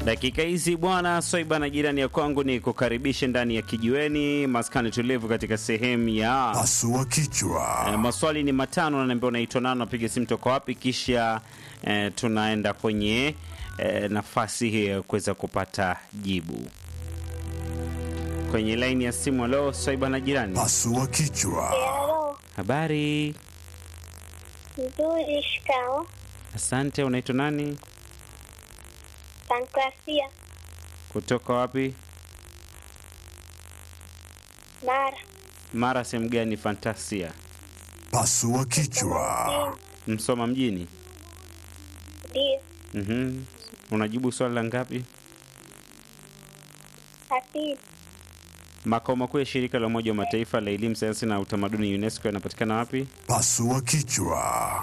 Dakika hizi bwana Swaiba na jirani ya kwangu ni kukaribisha ndani ya kijiweni maskani tulivu katika sehemu ya Pasua kichwa. maswali ni matano na niambia unaitwa nani, napiga simu toka wapi, kisha tunaenda kwenye nafasi hii ya kuweza kupata jibu. Kwenye line ya simu, leo Swaiba na jirani. Pasua kichwa. Hello. Habari? Nzuri, shikao. Asante, unaitwa nani? Fantasia. Kutoka wapi? Mara. Mara sehemu gani Fantasia? Pasua kichwa. Msoma mjini? Ndio. Unajibu swali la ngapi? Asili. Makao makuu ya shirika la Umoja wa Mataifa la elimu, sayansi na utamaduni UNESCO yanapatikana wapi? Pasua kichwa.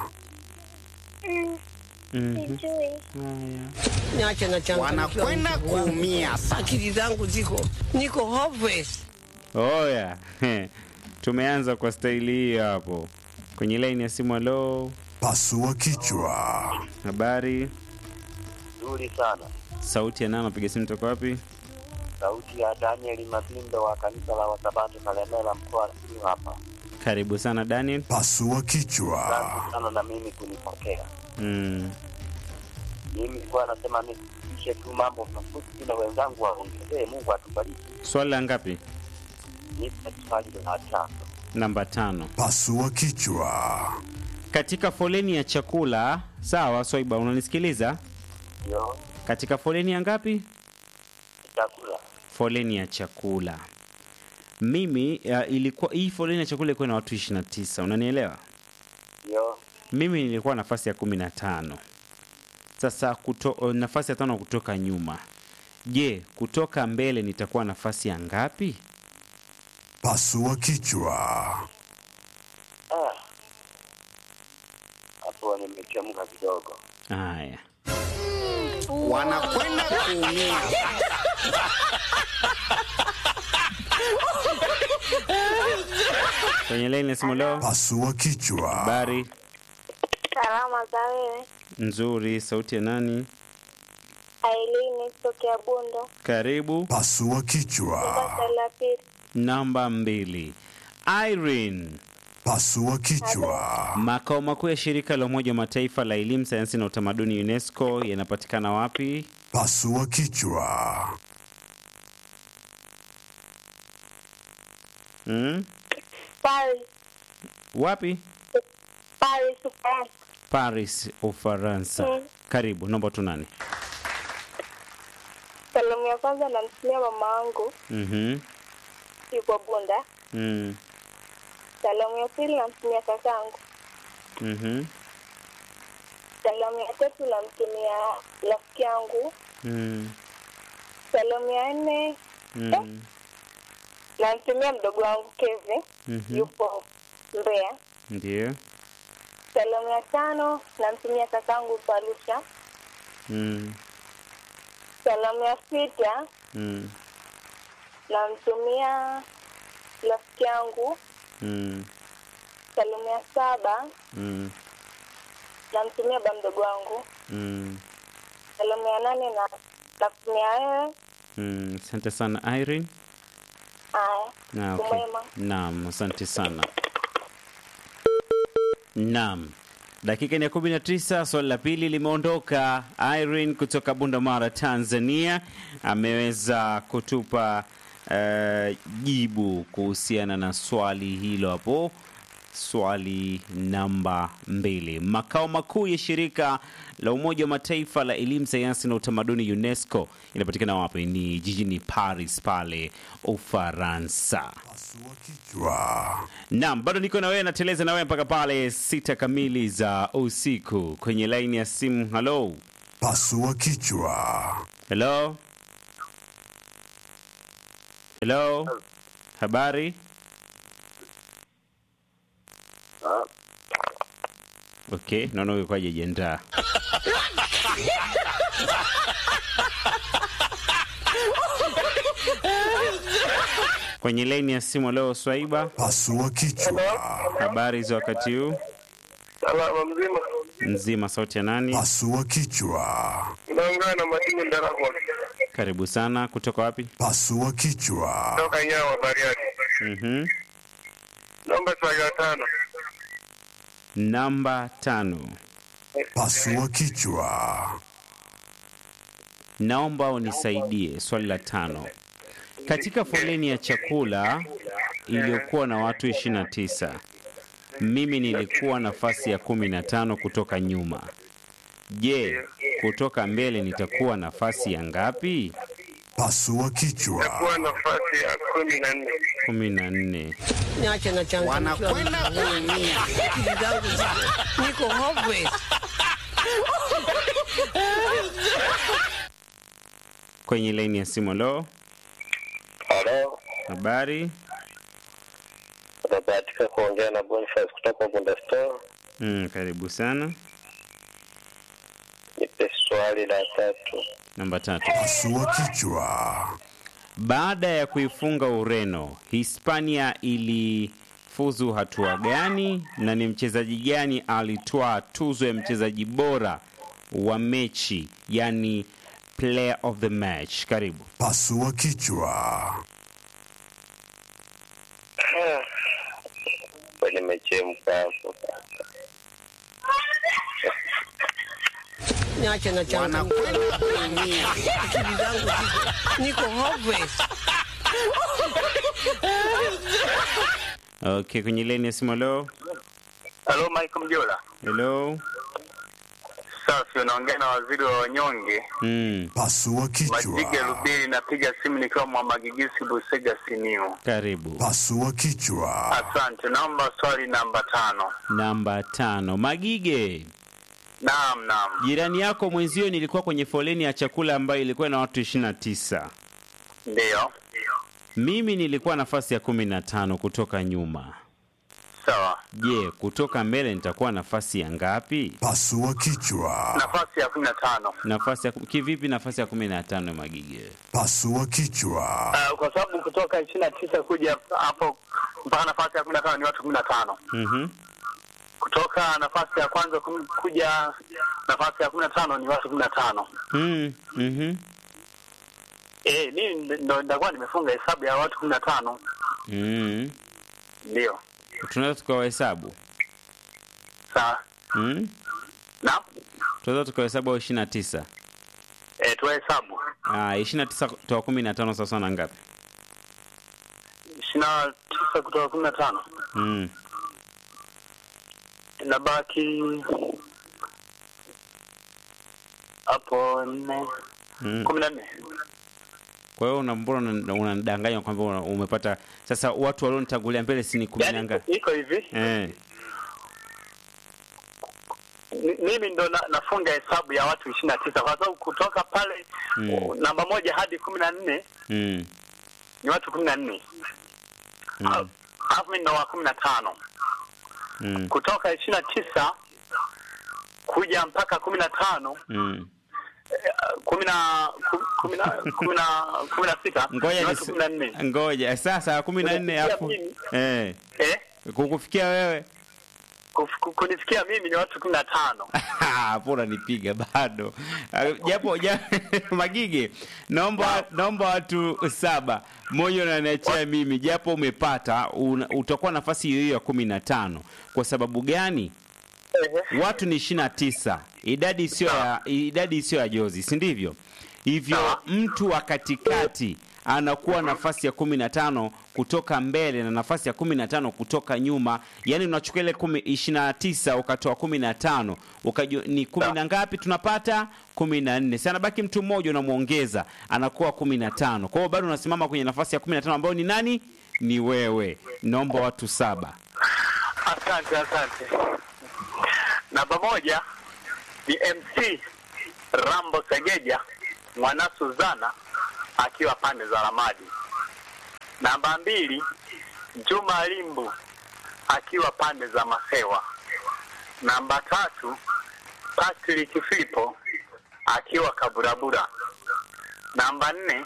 Sijui. Niache na changu. Wanakwenda kuumia. Akili zangu niko hopeless. Oya. Tumeanza kwa staili hii hapo. Kwenye line ya simu, hello. Pasua kichwa. Habari? Nzuri sana. Sauti ya nani, napiga simu toka wapi? Sauti ya Daniel Mabindo wa kanisa la Wasabato Kalemela, mkoa wa Simiyu hapa. Karibu sana Daniel. Pasua kichwa. Asante sana na mimi kunipokea. Mimi nilikuwa nasema nifikishe tu mambo mafupi na wenzangu waongezee. Mungu atubariki. Swali la ngapi? Nipe swali la 5. Namba 5. Pasua kichwa. Katika foleni ya chakula, sawa Swaiba, unanisikiliza? Ndio. Katika foleni ya ngapi? Chakula. Foleni ya chakula. Mimi ilikuwa hii foleni ya chakula ilikuwa na watu 29, unanielewa? Ndio. Mimi nilikuwa nafasi ya 15. Sasa nafasi ya 5 kutoka nyuma. Je, kutoka mbele nitakuwa nafasi ya ngapi? Pasua kichwa. Hapo nimechemka kidogo. Haya. Wanakwenda kuumia. Kwenye line ya simu leo. Pasua kichwa. Habari? Salama za wewe. Nzuri, sauti ya nani? Aileen kutoka Bundo. Karibu. Pasua kichwa. Swali la pili. Namba 2. Irene. Pasua kichwa. Makao makuu ya shirika la Umoja wa Mataifa la elimu, sayansi na utamaduni UNESCO yanapatikana wapi? Pasua kichwa. Paris. Wapi? Paris, France. Paris, Ufaransa. Karibu, naomba tu nani? Salamu ya kwanza namtumia mama wangu. Yuko Bunda. Salamu ya pili namtumia kakangu. Salamu ya tatu namtumia rafiki yangu. Salamu ya 4 namtumia mdogo wangu Kevin. Yupo Mbeya. Ndio. Salamu ya 5 namtumia kakangu Palusha. Salamu ya 6 namtumia rafiki yangu. Salamu ya 7 namtumia baba mdogo wangu. Salamu ya 8 nakumia wewe. Asante sana Irene. Haya. Okay. Naam, asante sana. Naam. Dakika ni 19, swali la pili limeondoka. Irene kutoka Bunda Mara, Tanzania ameweza kutupa jibu kuhusiana na swali hilo hapo. Swali namba 2. Makao makuu ya shirika la Umoja wa Mataifa la elimu, sayansi na utamaduni UNESCO inapatikana wapi? Ni jijini Paris pale Ufaransa. Pasua kichwa. Naam, bado niko na wewe, nateleza na wewe mpaka pale 6 kamili za usiku. Kwenye line ya simu, hello. Pasua kichwa. Hello. Hello. Habari? Okay, naona wewe kwa jiandaa. Kwenye line ya simu leo Swaiba. Pasua kichwa. Habari za wakati huu? Salama mzima. Nzima, sauti ya nani? Pasua kichwa. Naongea na Madini Ndaragwa. Karibu sana. Kutoka wapi? Pasua kichwa. Toka Nyawa Bariadi. Naomba swali la 5. Namba 5. Pasua kichwa. Naomba unisaidie swali la 5. Katika foleni ya chakula iliyokuwa na watu 29, mimi nilikuwa nafasi ya 15 kutoka nyuma. Je, kutoka mbele nitakuwa nafasi ya ngapi? Pasua kichwa. Kwa nafasi ya 14. 14. Niache na changu. Wanakwenda kuumia. Akili zangu ziko. Niko hopeless. Kwenye laini ya simu. Lo, Halo, habari? unabahatika kuongea na Boniface kutoka Bunda Store. Karibu sana. Nipe swali la 3. Namba 3. Pasua kichwa. Baada ya kuifunga Ureno, Hispania ilifuzu hatua gani na ni mchezaji gani alitwaa tuzo ya mchezaji bora wa mechi, yani player of the match? Karibu. Pasua kichwa. Kwenye mechemka hapo. Niache na changu. Wanakwenda kuumia. Akili zangu ziko. Niko hopeless. Okay, kwenye laini ya simu. Hello. Halo, Mike Mjola. Hello. Safi, unaongea na waziri wa wanyonge. Pasua Majige kichwa. Lubiri, napiga simu nikiwa Mwamagigisi Busega Simiyu. Karibu. Pasua kichwa. Asante, naomba swali namba 5. Namba 5. Magige, Naam. jirani yako mwenzio nilikuwa kwenye foleni ya chakula ambayo ilikuwa na watu 29. Ndio. Mimi nilikuwa nafasi ya 15 kutoka nyuma. Sawa. Je, kutoka mbele nitakuwa nafasi ya ngapi? Pasua kichwa. Nafasi ya 15. Nafasi ya kivipi nafasi ya 15, Magige? Pasua kichwa. Kwa sababu kutoka 29 kuja hapo mpaka nafasi ya 15 ni watu 15. Kutoka nafasi ya kwanza kuja nafasi ya 15 ni watu 15. Mimi ndo ndakuwa nimefunga hesabu ya watu 15. Ndio. Tunaweza tukawahesabu? Sawa. Naam. Tunaweza tukawahesabu 29. Tuhesabu. 29 kutoka 15 sasa na ngapi? 29 kutoka 15. Nabaki hapo 14. Kwa hiyo mbona unadanganya kwamba umepata sasa watu walionitangulia mbele si ni 10 ngapi? Iko hivi. Mimi ndo nafunga hesabu ya watu 29 kwa sababu kutoka pale namba 1 hadi 14 ni watu 14. Alafu mimi ndo wa 15. Kutoka 29 kuja mpaka 15 16. Ngoja sasa 14 hapo. Kukufikia wewe? Kunifikia mimi ni watu 15. Hapo unanipiga bado. Japo Magige, naomba watu 7. Mmoja unaniachia mimi japo umepata utakuwa nafasi hiyo ya 15. Kwa sababu gani? Watu ni 29. Idadi sio ya jozi, si ndivyo? Hivyo mtu wa katikati anakuwa nafasi ya 15 kutoka mbele na nafasi ya 15 kutoka nyuma. Yaani unachukua ile 29 ukatoa 15, ukajua ni 10 na ngapi tunapata? 14. Sasa anabaki mtu mmoja unamuongeza, anakuwa 15. Kwa hiyo bado unasimama kwenye nafasi ya 15 ambayo ni nani? Ni wewe. Naomba watu 7. Asante. Namba 1 ni MC Rambo Segeja Mwana Suzana akiwa pande za Ramadi. Namba 2 Juma Limbu akiwa pande za Masewa. Namba 3 Patrick Filipo akiwa Kaburabura. Namba 4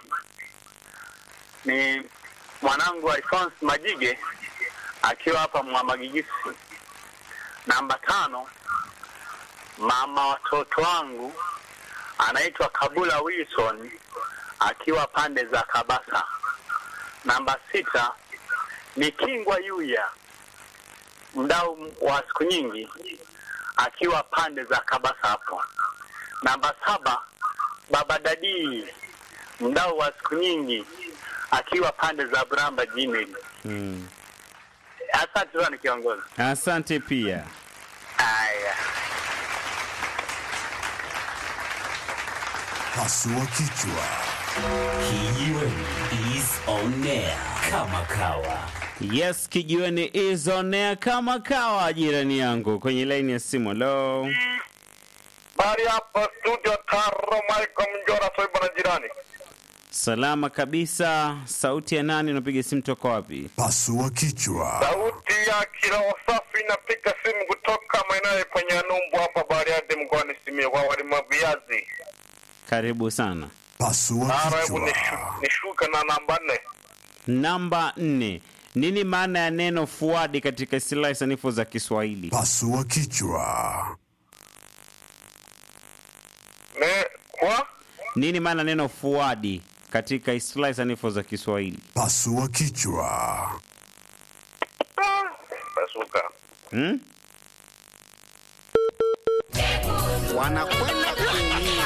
ni mwanangu Alphonse Majige akiwa hapa Mwamagigisi. Namba 5 mama watoto wangu anaitwa Kabula Wilson akiwa pande za Kabasa. Namba 6 ni Kingwa Yuya, mdau wa siku nyingi, akiwa pande za Kabasa hapo. Namba 7 Baba Dadi, mdau wa siku nyingi, akiwa pande za Bramba Jimeli. Asante sana kiongozi. Asante pia. Haya. Pasua kichwa. Kijiweni is on air kama kawa. Yes, kijiweni is on air kama kawa, jirani yangu kwenye line ya simu. Hello. Bari hapa studio Taro Michael Mjora Soiba na jirani. Salama kabisa. Sauti ya nani, unapiga simu toka wapi? Pasua kichwa. Sauti ya Kiroho Safi napiga simu kutoka maeneo kwenye Numbu hapa Bariadi mkoani Simiyu kwa walimu viazi. Karibu sana. Pasua Hebu kichwa. nishuka na namba 4. Namba 4. Nini maana ya neno fuadi katika istilahi sanifu za Kiswahili? Pasua kichwa. Nini maana neno fuadi katika istilahi sanifu za Kiswahili? Pasua kichwa. Pasuka. Wanakwenda kuumia.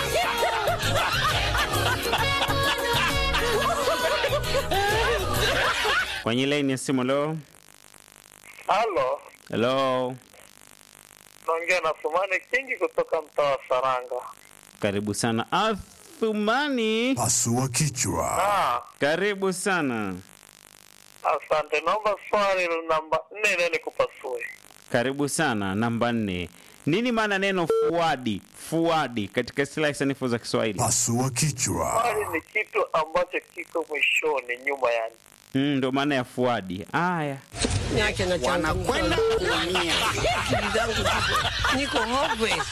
Kwenye line ya simu. Hello. Halo. Hello. Naongea na Sumani Kingi kutoka mtaa wa Saranga. Karibu sana Athumani. Pasua kichwa. Karibu sana. Asante, naomba swali namba 4 ile nikupasue. Karibu sana. Namba 4. Nini maana neno fuadi? Fuadi katika istilahi sanifu za Kiswahili. Pasua kichwa. Swali ni kitu ambacho kiko mwishoni nyuma yani. Ndio maana ya fuadi. Haya. Niache na changu. Wanakwenda kuumia. Akili zangu niko hopeless.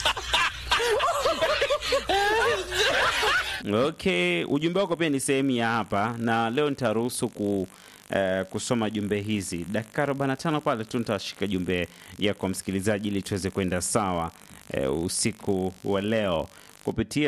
Okay, ujumbe wako pia ni sehemu ya hapa, na leo nitaruhusu kusoma jumbe hizi. Dakika 45 pale tu nitashika jumbe yako msikilizaji, ili tuweze kwenda sawa usiku wa leo kupitia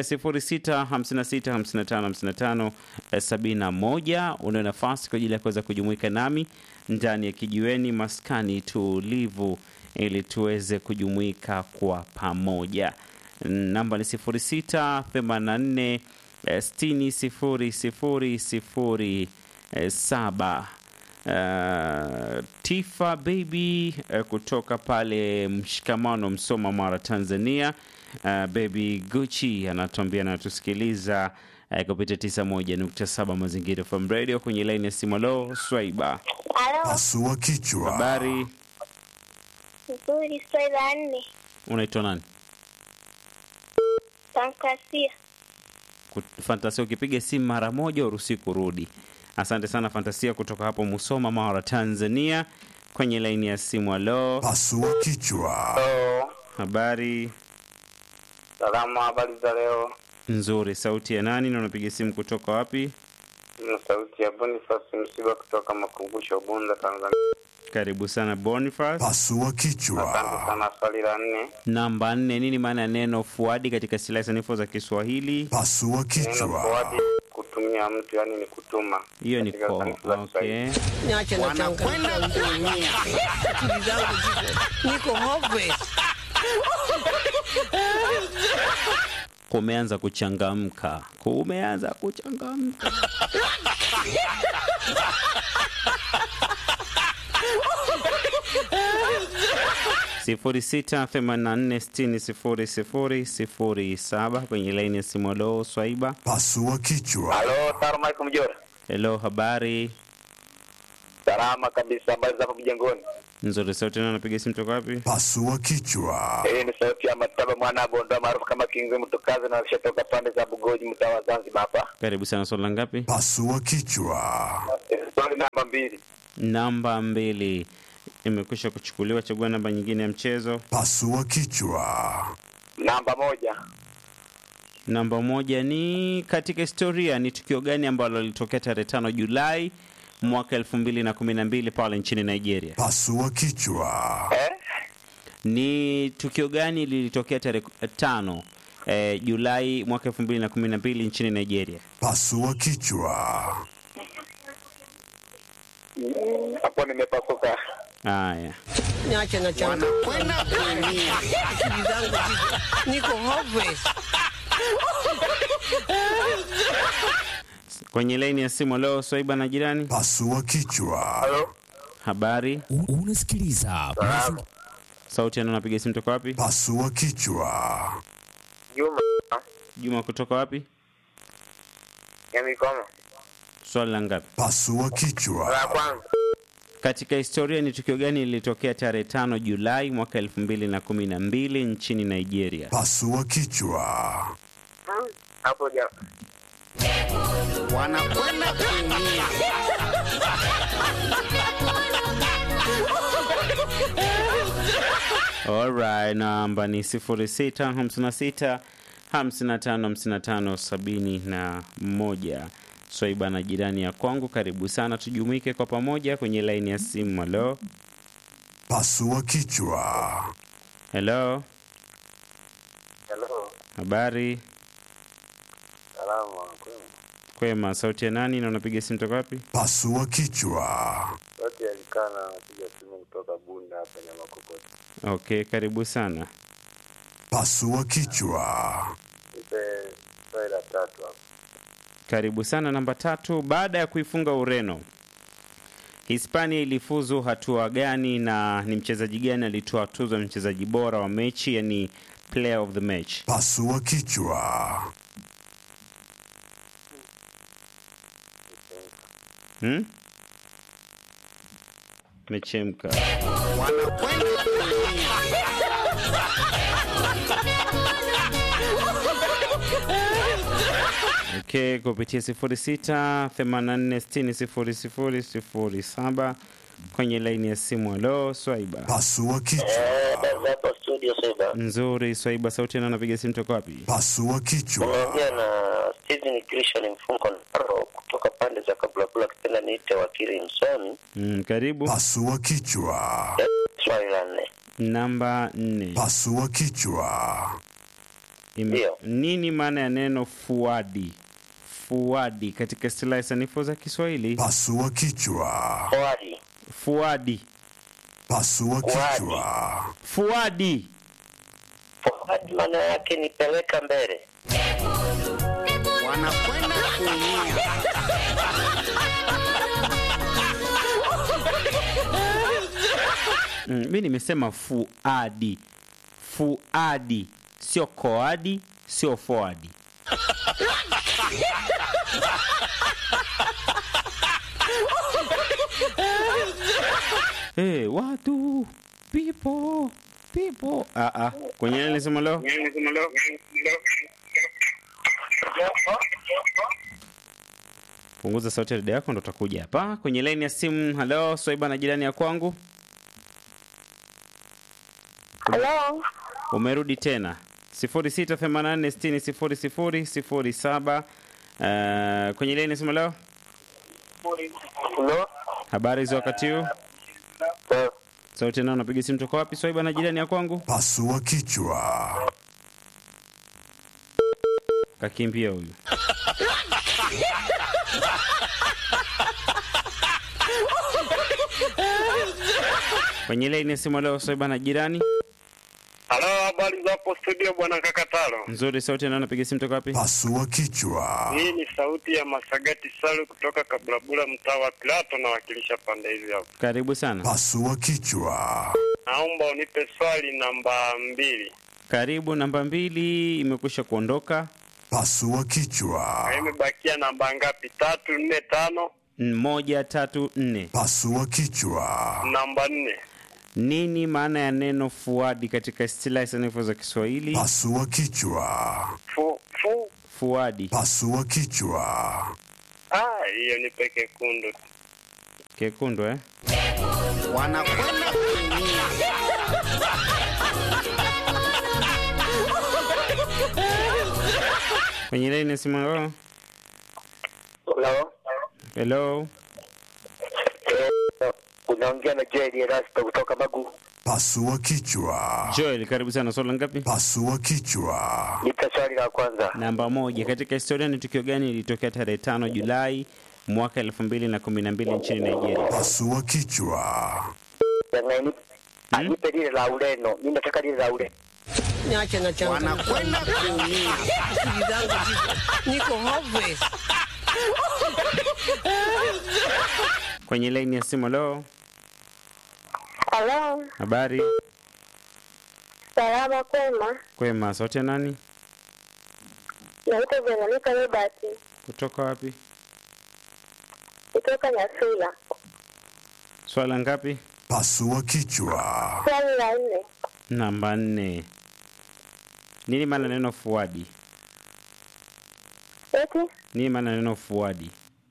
0656555571. Una nafasi kwa ajili ya kuweza kujumuika nami ndani ya kijiweni maskani tulivu, ili tuweze kujumuika kwa pamoja. Namba ni 0684600007. Tifa Baby kutoka pale Mshikamano, Msoma, Mara, Tanzania. Baby Gucci anatuambia na tusikiliza kupitia 91.7 Mazingira FM Radio kwenye line ya simu. Lo, Swaiba. Pasua kichwa. Habari? Nzuri. Swaiba 4. Unaitwa nani? Fantasia. Fantasia, ukipiga simu mara moja uruhusi kurudi. Asante sana Fantasia kutoka hapo Musoma, Mara, Tanzania kwenye line ya simu. Halo. Pasua kichwa. Habari? Salama, habari za leo? Nzuri. Sauti ya nani na unapiga simu kutoka wapi? Ni sauti ya Boniface Msiba kutoka Makumbusho, Bunda, Tanzania. Karibu sana Boniface. Pasua kichwa. Asante sana. Swali la 4. Namba 4. Nini maana ya neno fuadi katika istilahi sanifu za Kiswahili? Pasua Neno kichwa. forward kutumia mtu, yani ni kutuma. Hiyo ni Katika ko. sanifu za Okay. Niache na changu. Wanakwenda kuumia. Akili zangu niko hopeless. Kumeanza kuchangamka. 0684600007 kwenye line ya simu. Halo Swaiba. Pasua kichwa. Halo, Taro Michael Mjora. Hello, habari? Salama kabisa, habari za hapo mjengoni? Nzuri. Sauti na napiga simu toka wapi? Pasua kichwa. Ni sauti ya Mataba mwana Bondoa maarufu kama Kingi Mtokazi, na alishatoka pande za Bugoji, mtaa wa Zanzibar hapa. Karibu sana. Swali ngapi? Pasua kichwa. Swali namba 2. Namba 2 imekwisha kuchukuliwa. Chagua namba nyingine ya mchezo. Pasua kichwa. Namba 1. Namba 1 ni katika historia. Ni tukio gani ambalo lilitokea tarehe 5 Julai mwaka 2012 pale nchini Nigeria? Pasua kichwa. Ni tukio gani lilitokea tarehe 5 Julai mwaka 2012 nchini Nigeria? Pasua kichwa. Hapo nimepasuka. Haya. Niache na changa. Wanakwenda kuumia. Akili zangu ziko. Niko hopeless. Kwenye laini ya simu leo Swaiba na jirani. Pasua kichwa. Halo. Habari? Unasikiliza Sauti yana unapiga simu kutoka wapi? Pasua kichwa. Juma. Juma kutoka wapi? Yami kama. Swali la ngapi? Pasua kichwa. La kwanza. Katika historia ni tukio gani lilitokea tarehe 5 Julai mwaka 2012 nchini Nigeria? Pasua kichwa. Hapo ja. Wanakwenda kuumia. Alright, namba ni 0656 55 71. Swaiba na jirani ya kwangu, karibu sana, tujumuike kwa pamoja kwenye laini ya simu. Hello. Pasua kichwa. Hello. Hello. Habari? Salamu alaykum. Kwema, sauti ya nani na unapiga simu kutoka wapi? Pasua kichwa. Wote alikana napiga simu kutoka Bunda hapa Nyamakokoti. Okay, karibu sana. Pasua kichwa. Nipe swali la tatu hapo. Karibu sana. Namba 3, baada ya kuifunga Ureno, Hispania ilifuzu hatua gani na ni mchezaji gani alitoa tuzo ya mchezaji bora wa mechi, yani player of the match? Pasua kichwa. Mechemka. Wanakwenda kuumia. Okay, kupitia 0684600007 kwenye laini ya simu. Halo Swaiba. Pasua kichwa. Hapa studio Swaiba. Nzuri Swaiba, sauti na napiga simu kutoka wapi? Pasua kichwa. Naongea na Steven Christian Mfungo Naro kutoka pande za Kabla kipenda niite wakili Msoni. Karibu. Pasua kichwa. Swali la 4. Namba 4. Pasua kichwa. Nini maana ya neno fuadi? Fuadi katika istilahi sanifu za Kiswahili. Pasua kichwa. Fuadi. Fuadi. Pasua kichwa. Fuadi. Fuadi maana yake ni peleka mbele. Wanakwenda kuumia. Mimi nimesema fuadi. Fuadi, sio koadi, sio forward. Hey, watu, people. Kwenye nini nisema leo? Punguza sauti ya redio yako ndo utakuja hapa. Kwenye line ya simu. Hello, Swaiba na jirani ya kwangu. Hello. Umerudi tena. 0684600007. Kwenye line ya simu leo. Hello. Habari za wakati huu? Sauti nao napiga simu toka wapi? Swaiba na jirani ya kwangu. Pasua kichwa. Kakimbia huyu. Kwenye line ya simu leo Swaiba na jirani. Halo, habari za hapo studio bwana Kakatalo. Nzuri, sauti nao napiga simu toka wapi? Pasua kichwa. Hii ni sauti ya Masagati Salu kutoka Kabulabula, mtaa wa Plato, na wakilisha pande hizi hapo. Karibu sana. Pasua kichwa. Naomba unipe swali namba 2. Karibu. Namba 2 imekwisha kuondoka. Pasua kichwa. Imebakia namba ngapi? 3, 4, 5? 1, 3, 4. Pasua kichwa. Namba 4. Nini maana ya neno fuadi katika istilahi sanifu za Kiswahili? Pasua kichwa. Fuadi. Pasua kichwa. Hiyo nipe kekundu. Kekundu Wanakwenda kuumia. Kwenye line ya simu leo. Hello. Hello. Unaongea na Jerry Erasto kutoka Magu. Pasua kichwa. Joel, karibu sana. Swali la ngapi? Pasua kichwa. Nipe swali la kwanza. Namba 1. Katika historia ni tukio gani lilitokea tarehe 5 Julai mwaka 2012 nchini Nigeria? Pasua kichwa. Nipe lile la Ureno. Mimi nataka lile la Ureno. Niache na changa. Wanakwenda kuumia. Akili zangu niko hopeless. Kwenye line ya simu leo. Halo, Habari? salama kwema. Kwema. Sauti ya nani? Naitwa Veronica Robert Kutoka wapi? kutoka Nyasula. Swali la ngapi? Pasua kichwa. Swali la 4. Namba 4. Nini maana neno fuadi? Eti Nini maana neno fuadi?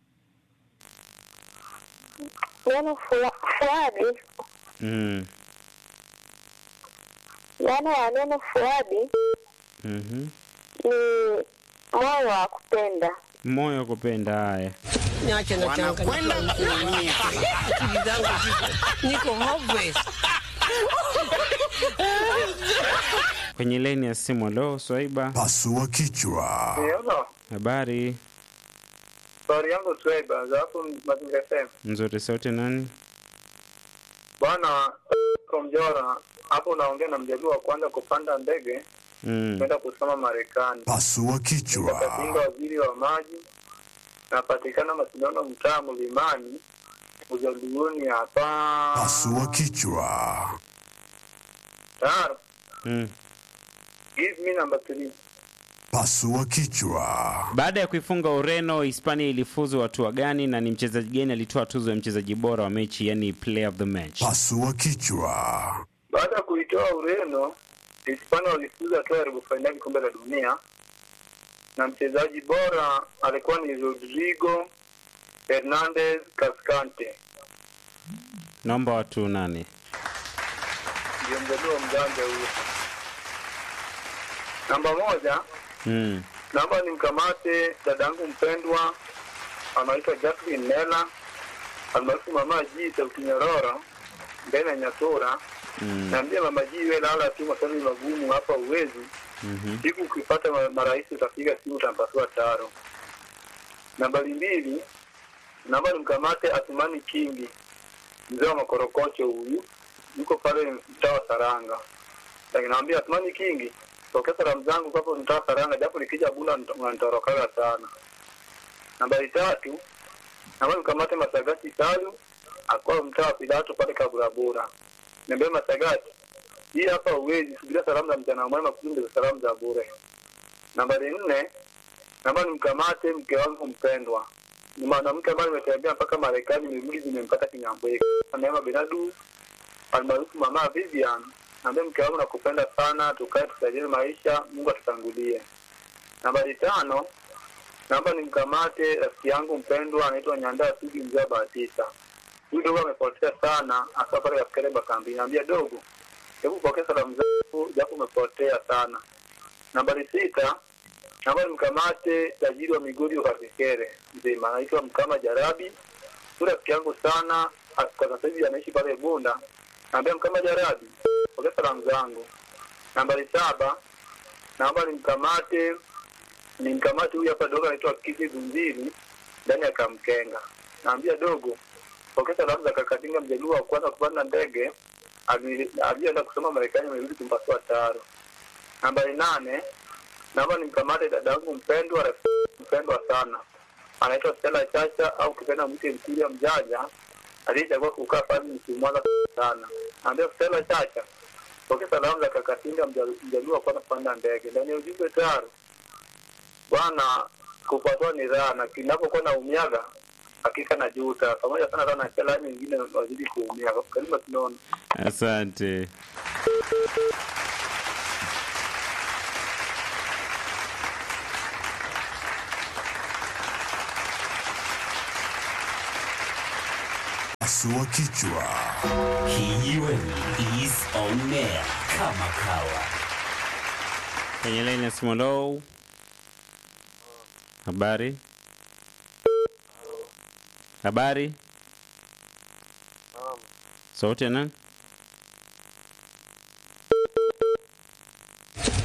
neno fuadi, Mm. maana ya neno fuadi Mhm. ni moyo wa kupenda. Moyo wa kupenda. Haya. Niache na changa. Wanakwenda kuumia. Akili zangu niko hopeless. Kwenye line ya simu leo. Swaiba, Pasua kichwa. Niona habari? stori yangu Sweba za hapo Mazingira FM. Nzuri. Sauti ya nani? Bwana kwa Mjora hapo unaongea na mjaluo wa kwanza kupanda ndege kwenda kusoma Marekani. Pasua Katinga kichwa. waziri wa maji. Napatikana Masindano mtaa Mlimani. Ujaluoni hapa. Pasua kichwa. Taro. Mm. Give me number 3. Pasua kichwa. Baada ya kuifunga Ureno, Hispania ilifuzu hatua gani na ni mchezaji gani alitoa tuzo ya mchezaji bora wa mechi, yani player of the match? Pasua kichwa. Baada ya kuitoa Ureno, Hispania walifuza hatua ya robo fainali kombe la dunia, na mchezaji bora alikuwa ni Rodrigo Hernandez Cascante. Naomba watu 8. Ndio mjaluo mjanja huyo. Namba 1, Mm. naomba nimkamate dadangu mpendwa anaitwa Jacqueline Nela almaarufu Mama G Sauti Nyororo mbele ya Nyatura. Naambia Mama G wewe lala tu, maswali magumu hapa uwezi. Siku ukipata marais utapiga simu utampasua taro. Nambari 2, naomba nimkamate Athumani Kingi mzee wa makorokocho huyu, yuko pale mtaa wa Saranga. Lakini naambia Athumani Kingi, tokea salamu zangu kwa mtaa wa Saranga, japo nikija Bunda unanitorokaga sana. Nambari 3, naomba nimkamate Masagati Salu akwa mtaa wa Pilato pale Kaburabura. Niambia Masagati, hii hapa uwezi, subiria salamu za mjana mwema, kumbe za salamu za bure. Nambari 4, naomba nimkamate mke wangu mpendwa. Ni mwanamke ambaye nimetembea mpaka Marekani, nimerudi nimempata Kinyambweka. Neema Benadu almaarufu Mama Vivian. Naambia mke wangu nakupenda sana, tukae tusaidie maisha, Mungu atutangulie. Nambari 5, naomba nimkamate rafiki yangu mpendwa anaitwa Nyanda Sugi mzee Batista. Huyu dogo amepotea sana, hasa pale katika Bakambi. Naambia dogo, hebu pokea salamu zangu japo umepotea sana. Nambari 6, naomba nimkamate tajiri wa Migori wa Kasekere mzima anaitwa Mkama Jarabi. Huyu rafiki yangu sana, kwa sasa hivi anaishi pale Bunda. Naambia Mkama Jarabi, pokea salamu zangu. Nambari 7, naomba nimkamate huyu hapa dogo anaitwa Kisi Gunzili ndani ya Kamkenga. Naambia dogo, pokea salamu za Kakatinga mjaluo wa kwanza kupanda ndege, alienda kusoma Marekani, amerudi kumpasua taro. Nambari 8, naomba nimkamate dadangu mpendwa, rafiki mpendwa sana anaitwa Stella Chacha au kipenda mke Mkulia Mjaja, aliyechagua kukaa pale Msimwaza sana. Naambia Stella Chacha, pokea salamu za Kakatinga mjaluo wa kwanza kupanda ndege. Ndani ya ujumbe taro, bwana, kupatwa ni raha, na kinapokuwa na umiaga hakika na juta. Pamoja sana na kila nyingine wazidi kuumia. Karibu tunaona. Asante. Pasua kichwa. Kijiweni is on air kama kawa. Kwenye line ya simu low. Habari? Habari? Sauti ya nani?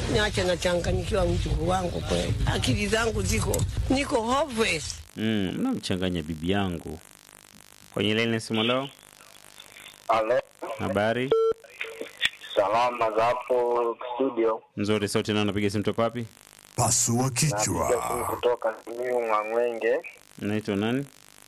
niache nachanganyikiwa mjukuu wangu kweli. Akili zangu niko hopeless. Mnamchanganya bibi yangu. Kwenye line simu leo. Halo. Habari? Salama za hapo studio. Nzuri, sauti na unapiga simu toka wapi? Pasua Napiga simu kichwa. kutoka Simiyu Ng'ang'wenge. Unaitwa nani?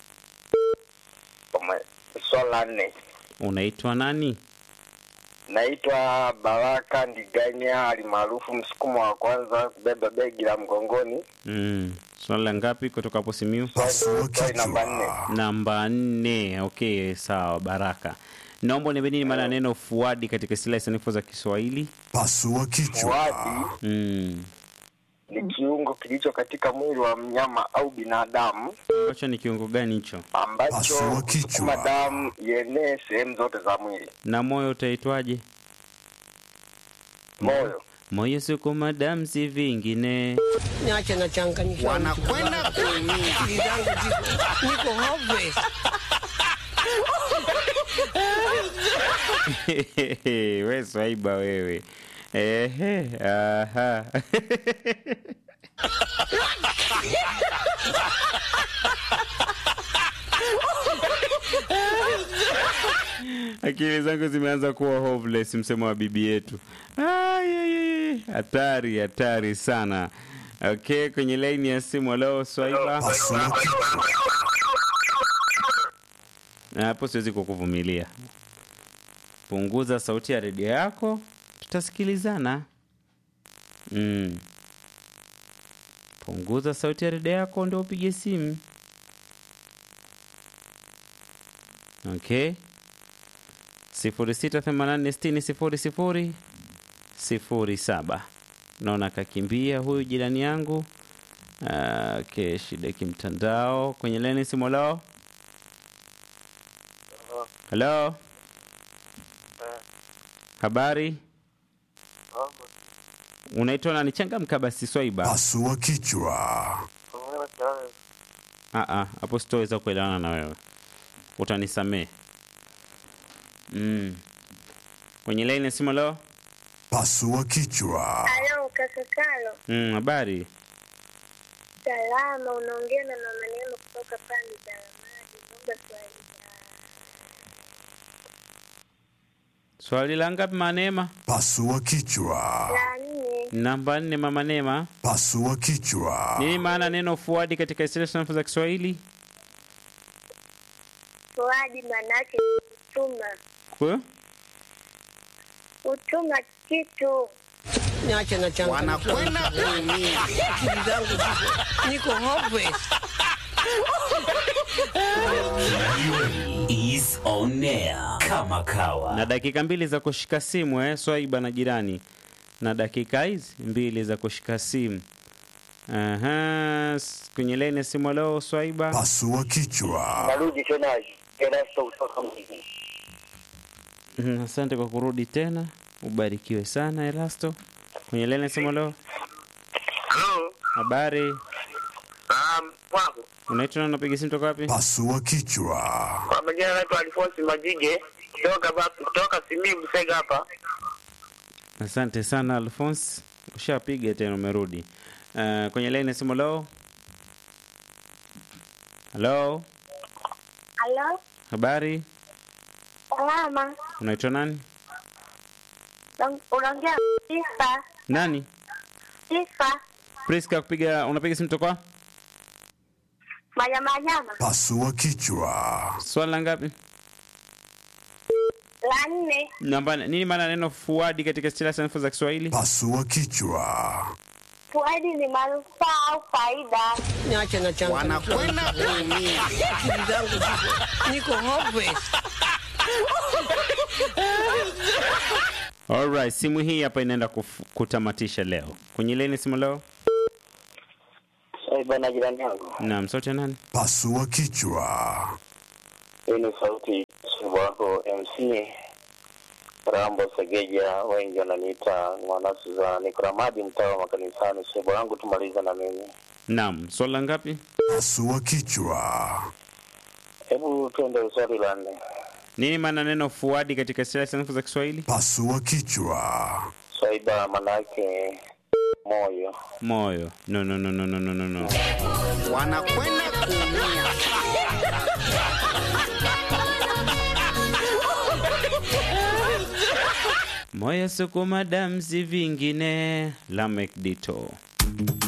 Swala 4. Unaitwa nani? Naitwa Baraka Ndiganya alimaarufu msukumo wa kwanza kubeba begi la mgongoni. Swala ngapi kutoka hapo Simiyu? Pasua Swali namba kichwa. 4. Namba 4. Okay, sawa Baraka. Naomba niambie nini maana neno fuadi katika silaha sanifu za Kiswahili? Pasua kichwa. Fuadi ni kiungo kilicho katika mwili wa mnyama au binadamu Ambacho ni kiungo gani hicho? ambacho Pasua kichwa. husukuma damu ienee sehemu zote za mwili. Na moyo utaitwaje? Moyo. Moyo sukuma damu si vingine. Niache nachanganyikiwa. Wanakwenda kuumia. Akili zangu niko hopeless. Wewe swaiba wewe. Aha. Akili zangu zimeanza kuwa hopeless, msemo wa bibi yetu. Hatari sana. Okay, kwenye line ya simu leo swaiba. Pasua kichwa. Hapo siwezi kukuvumilia. Punguza sauti ya redio yako, tutasikilizana. Punguza sauti ya redio yako ndio upige simu. Okay. 0688600007. Naona kakimbia huyu jirani yangu. Okay, shida kimtandao. Kwenye line simu lao. Hello. Habari? Unaitwa nani? Changamka basi swaiba. Pasua kichwa. Hapo sitoweza kuelewana na wewe. Utanisamee. Kwenye line ya simu leo. Pasua kichwa. Halo, Kasakalo. Habari? Salama, unaongea na mama Neema kutoka pande za Ramadi. Naomba swali. Swali la ngapi Manema? Pasua kichwa. La 4. Namba 4 mama Neema. Pasua kichwa. Nini maana neno fuadi katika istilahi sanifu za Kiswahili? Fuadi manake kutuma. Kutuma kitu. Niache nachanganyikiwa. Wanakwenda kuumia. Akili zangu niko hopeless. is on air kama kawa. Na dakika 2 za kushika simu swaiba na jirani. Na dakika hizi 2 za kushika simu. Kwenye line simu leo swaiba. Pasua kichwa. Narudi tena kutoka mjini. Asante kwa kurudi tena. Ubarikiwe sana Elasto. Kwenye line simu leo. Hello. Habari? Wangu. Unaitwa na unapiga simu toka wapi? Pasua kichwa. Kwa majina naitwa Alphonse Majige kutoka Simiyu Busega hapa. Asante sana Alphonse. Ushapiga tena umerudi. Kwenye line simu leo. Hello. Halo. Habari? Salama. Unaitwa nani? Unaongea Sifa. Nani? Sifa. Priska unapiga simu toka? Manyama. Pasua kichwa. Swali la ngapi? La 4. Namba nini maana neno fuadi katika istilahi sanifu za Kiswahili? Pasua kichwa. Fuadi ni manufaa au faida. Niache nachanganyikiwa. Wanakwenda kuumia. Akili zangu niko hopeless. Alright, simu hii hapa inaenda kutamatisha leo. Kwenye line simu leo. Bwana jirani yangu. Naam, sote nani? Pasua kichwa. Hii ni sauti wako MC Rambo Segeja, wengi wananiita Mwanasu za Nikoramadi, mtaa wa makanisani. Sebo yangu tumaliza na mimi. Naam, swali la ngapi? Pasua kichwa. Hebu tuende swali la 4. Nini maana neno fuadi katika istilahi sanifu za Kiswahili? Pasua kichwa. Swali Swaiba manake moyo. Moyo. No. Wanakwenda kuumia. Moyo sukuma damsi vingine. Lamek Dito.